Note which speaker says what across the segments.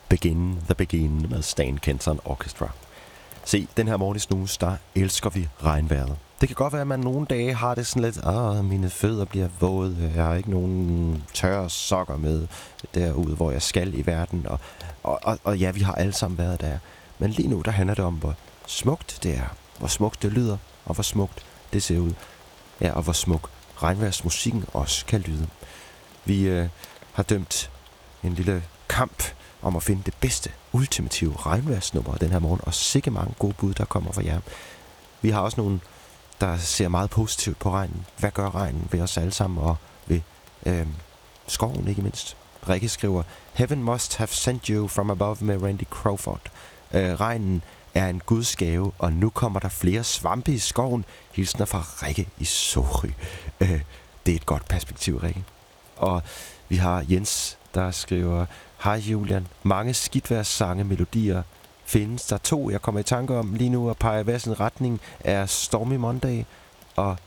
Speaker 1: The Begin med Stan Kenton Orchestra. Se, den her morgen i Snus, der elsker vi regnvejret. Det kan godt være, at man nogle dage har det sådan lidt, mine fødder bliver våde, jeg har ikke nogen tørre sokker med derude, hvor jeg skal i verden, og ja, vi har alle sammen været der. Men lige nu, der handler det om, hvor smukt det er, hvor smukt det lyder, og hvor smukt det ser ud. Ja, og hvor smuk regnvejrsmusikken også kan lyde. Vi har dømt en lille kamp om at finde det bedste, ultimative regnvejrsnummer den her morgen, og sikke mange gode bud, der kommer fra jer. Vi har også nogle, der ser meget positivt på regnen. Hvad gør regnen ved os alle sammen, og ved skoven ikke mindst? Rikke skriver, Heaven must have sent you from above med Randy Crawford. Regnen er en guds gave, og nu kommer der flere svampe i skoven. Hilsner fra Rikke i Sorø. Det er et godt perspektiv, Rikke. Og vi har Jens, der skriver, hej Julian, mange skidtværssange, melodier findes. Der 2, jeg kommer i tanke om lige nu, og peger hver sin retning, er Stormy Monday og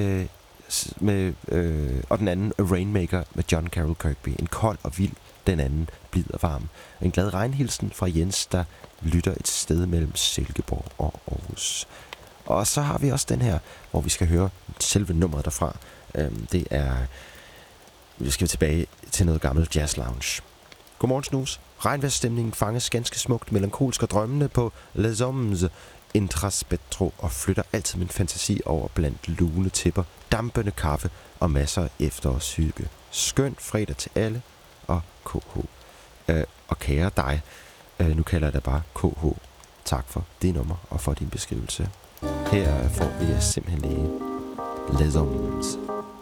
Speaker 1: den anden Rainmaker med John Carroll Kirkby. En kold og vild, den anden blid og varm. En glad regnhilsen fra Jens, der lytter et sted mellem Silkeborg og Aarhus. Og så har vi også den her, hvor vi skal høre selve nummeret derfra. Det er, vi skal tilbage til noget gammelt jazz lounge. Godmorgen Snus. Regnvejrsstemningen fanges ganske smukt, melankolsk og drømmende på Les Hommes Intraspetro og flytter altid min fantasi over blandt lune tæpper, dampende kaffe og masser af efterårshygge. Skøn fredag til alle og KH. Og kære dig, nu kalder jeg dig bare KH. Tak for det nummer og for din beskrivelse. Her får vi simpelthen lige Les Hommes.